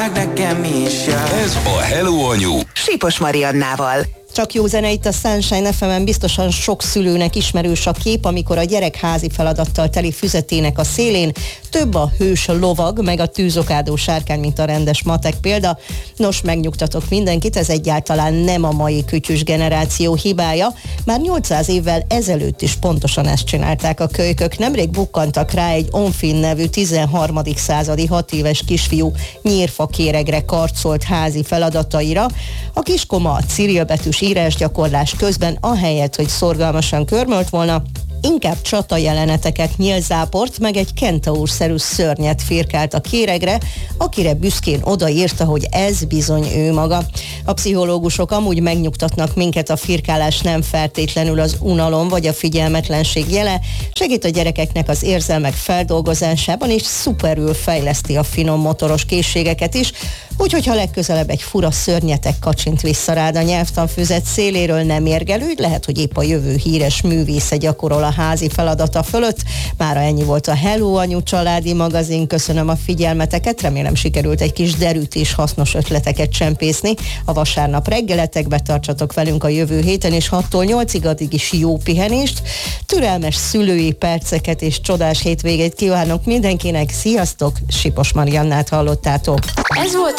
meg nekem is. Ez a Hello Anyu Sipos Mariannával. Csak jó zene itt a Sunshine FM-en, biztosan sok szülőnek ismerős a kép, amikor a gyerek házi feladattal teli füzetének a szélén több a hős lovag, meg a tűzokádó sárkány, mint a rendes matek példa. Nos, megnyugtatok mindenkit, ez egyáltalán nem a mai kütyűs generáció hibája. Már 800 évvel ezelőtt is pontosan ezt csinálták a kölykök. Nemrég bukkantak rá egy Onfin nevű 13. századi 6 éves kisfiú nyírfakéregre karcolt házi feladataira. A kiskoma a cirilbetűs írásgyakorlás közben ahelyett, hogy szorgalmasan körmölt volna, inkább csata jeleneteket, nyílzáport, meg egy kentaurszerű szörnyet firkált a kéregre, akire büszkén odaírta, hogy ez bizony ő maga. A pszichológusok amúgy megnyugtatnak minket, a firkálás nem feltétlenül az unalom vagy a figyelmetlenség jele, segít a gyerekeknek az érzelmek feldolgozásában, és szuperül fejleszti a finom motoros készségeket is, úgyhogy ha legközelebb egy fura szörnyetek kacsint vissza rád a nyelvtanfüzet széléről, nem érgelődj, lehet, hogy épp a jövő híres művésze gyakorol a házi feladata fölött. Mára ennyi volt a Hello Anyu családi magazin, köszönöm a figyelmeteket, remélem sikerült egy kis derűt és hasznos ötleteket csempészni. A vasárnap reggeletekbe tartsatok velünk a jövő héten, és 6-tól 8-ig, addig is jó pihenést, türelmes szülői perceket és csodás hétvégét kívánok mindenkinek, sziasztok, Sipos Mariannát hallottátok. Ez volt